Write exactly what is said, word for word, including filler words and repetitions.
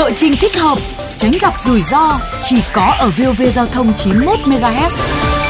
lộ trình thích hợp, tránh gặp rủi ro chỉ có ở vê o vê Giao thông chín mươi mốt mê ga héc.